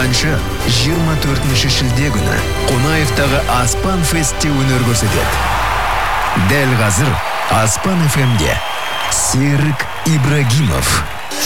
әнші 24 шілде күні Қонаевтағы Аспан фестте өнер көрсетеді. Дәл қазір Аспан FM-де Серік Ибрагимов.